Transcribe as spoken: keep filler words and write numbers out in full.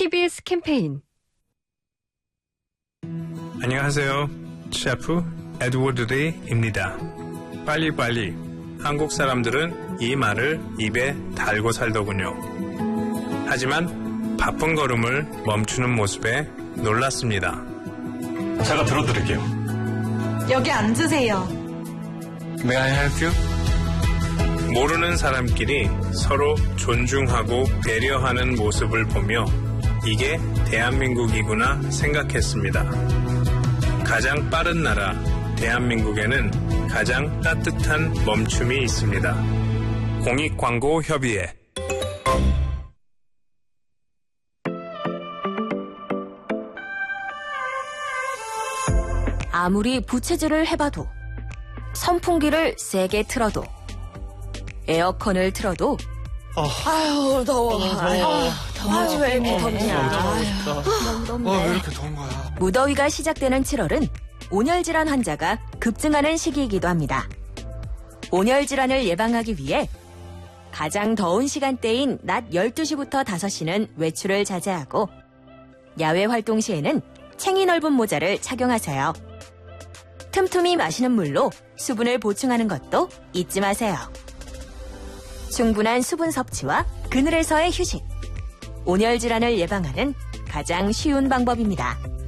티비에스 캠페인. 안녕하세요. 셰프 에드워드 리입니다. 빨리빨리. 한국 사람들은 이 말을 입에 달고 살더군요. 하지만 바쁜 걸음을 멈추는 모습에 놀랐습니다. 제가 들어드릴게요. 여기 앉으세요. May I help you? 모르는 사람끼리 서로 존중하고 배려하는 모습을 보며 이게 대한민국이구나 생각했습니다. 가장 빠른 나라 대한민국에는 가장 따뜻한 멈춤이 있습니다. 공익광고협의회. 아무리 부채질을 해봐도, 선풍기를 세게 틀어도, 에어컨을 틀어도 어. 아유 더워. 어, 더워. 아유, 더워. 아유, 왜 이렇게 덥냐. 어, 너무 덥네. 어, 왜 이렇게 더운 거야? 무더위가 시작되는 칠월은 온열 질환 환자가 급증하는 시기이기도 합니다. 온열 질환을 예방하기 위해 가장 더운 시간대인 낮 열두 시부터 다섯 시는 외출을 자제하고 야외 활동 시에는 챙이 넓은 모자를 착용하세요. 틈틈이 마시는 물로 수분을 보충하는 것도 잊지 마세요. 충분한 수분 섭취와 그늘에서의 휴식. 온열 질환을 예방하는 가장 쉬운 방법입니다.